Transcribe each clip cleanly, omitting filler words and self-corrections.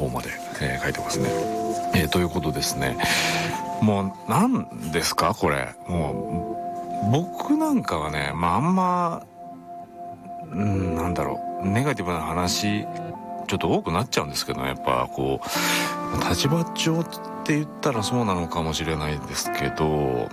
方まで、書いてますね。ということですね。もう何ですかこれ。もう僕なんかはね、あんまなんだろう、ネガティブな話ちょっと多くなっちゃうんですけど、やっぱこう立場上って言ったらそうなのかもしれないですけど、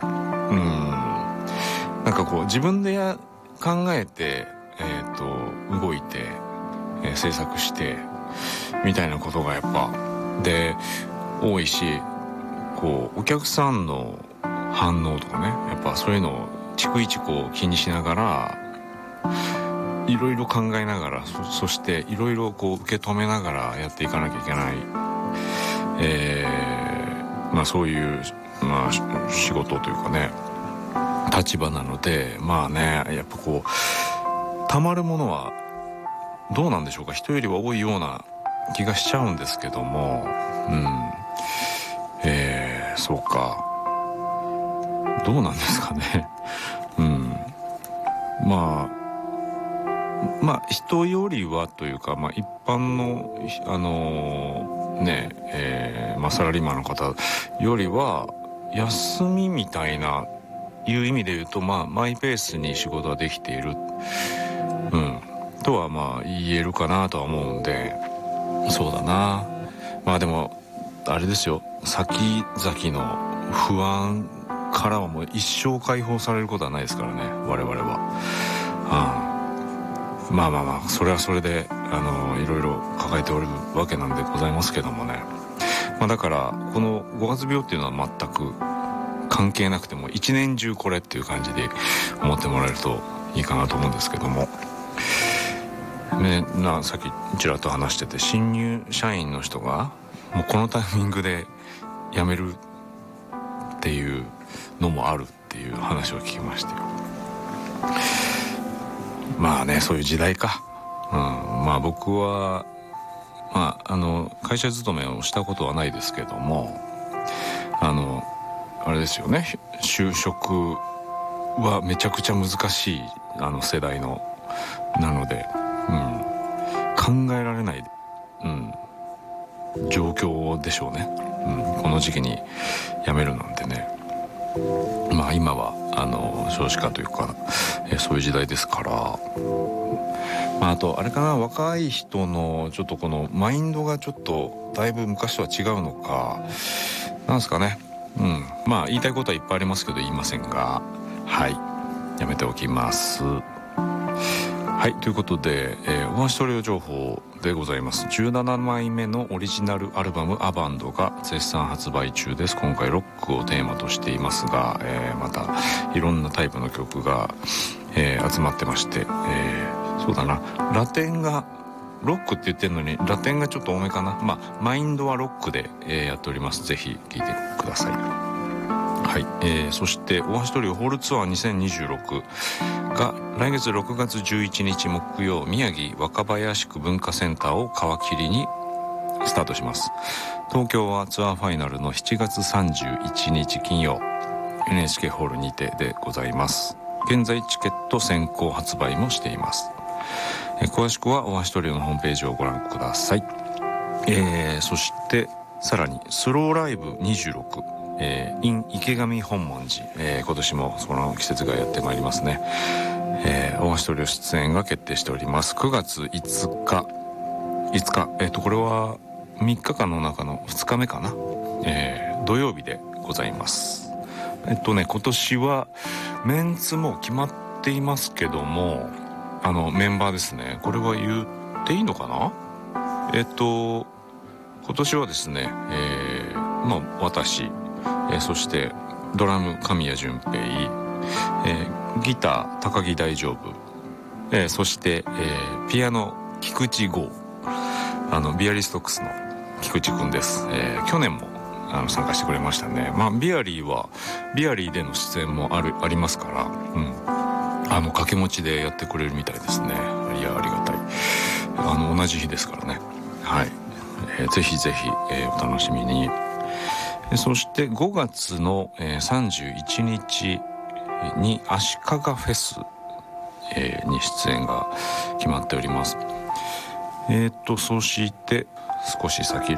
なんかこう自分で考えて、動いて、制作してみたいなことがやっぱで多いし、こうお客さんの反応とかね、やっぱそういうのを逐一こう気にしながら、いろいろ考えながら、そしていろいろこう受け止めながらやっていかなきゃいけない、そういう、仕事というかね、立場なので、やっぱこうたまるものはどうなんでしょうか、人よりは多いような気がしちゃうんですけども、そうか、どうなんですかね。人よりはというか、一般のサラリーマンの方よりは休みみたいないう意味で言うと、マイペースに仕事はできている、とは言えるかなとは思うんで、そうだな。でもあれですよ、先々の不安からはもう一生解放されることはないですからね、我々は。それはそれでいろいろ抱えておるわけなんでございますけどもね。だからこの5月病っていうのは全く関係なくても、一年中これっていう感じで思ってもらえるといいかなと思うんですけどもね。さっきちらっと話してて、新入社員の人がもうこのタイミングで辞めるっていうのもあるっていう話を聞きましたよ。そういう時代か。僕は会社勤めをしたことはないですけども、あれですよね、就職はめちゃくちゃ難しい世代のなので、考えられない、状況でしょうね。この時期に辞めるなんてね。今は少子化というか、そういう時代ですから、あとあれかな、若い人のちょっとこのマインドがちょっとだいぶ昔とは違うのかなんですかね。言いたいことはいっぱいありますけど言いませんが、やめておきます。ということで、お話し取り情報でございます。17枚目のオリジナルアルバムアバンドが絶賛発売中です。今回ロックをテーマとしていますが、またいろんなタイプの曲が、集まってまして、そうだな、ラテンがロックって言ってるのにラテンがちょっと多めかな。マインドはロックで、やっております。ぜひ聴いてください。そして大橋トリオホールツアー2026が来月6月11日木曜、宮城若林区文化センターを皮切りにスタートします。東京はツアーファイナルの7月31日金曜 NHK ホールにてでございます。現在チケット先行発売もしています。詳しくは大橋トリオのホームページをご覧ください。そしてさらにスローライブ26in 池上本門寺、今年もその季節がやってまいりますね。大橋トリオ出演が決定しております。9月5日、これは3日間の中の2日目かな、土曜日でございます。今年はメンツも決まっていますけども、メンバーですね、これは言っていいのかな。今年はですね、私、そしてドラム神谷淳平、ギター高木大丈夫、そして、ピアノ菊池剛、ビアリーストックスの菊池くんです。去年も参加してくれましたね。ビアリーでの出演もありますから、掛け持ちでやってくれるみたいですね。いや、ありがたい。同じ日ですからね。ぜひぜひ、お楽しみに。そして5月の、31日に足利フェス、に出演が決まっております。そして少し先